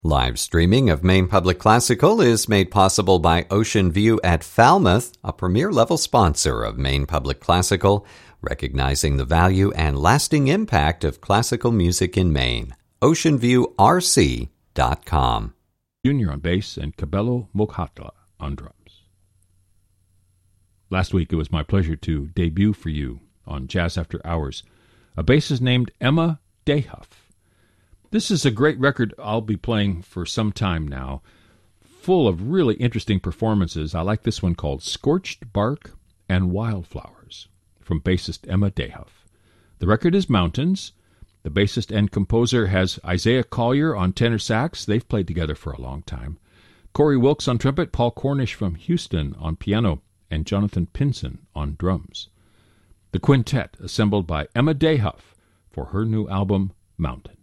Live streaming of Maine Public Classical is made possible by Ocean View at Falmouth, a premier-level sponsor of Maine Public Classical, recognizing the value and lasting impact of classical music in Maine. OceanViewRC.com. Junior on bass and Cabello Mokhatla on drums. Last week it was my pleasure to debut for you on Jazz After Hours a bassist named Emma Dehuff. This is a great record I'll be playing for some time now, full of really interesting performances. I like this one called Scorched Bark and Wildflowers from bassist Emma Dehuff. The record is Mountains. The bassist and composer has Isaiah Collier on tenor sax. They've played together for a long time. Corey Wilkes on trumpet, Paul Cornish from Houston on piano, and Jonathan Pinson on drums. The quintet assembled by Emma Dehuff for her new album, Mountains.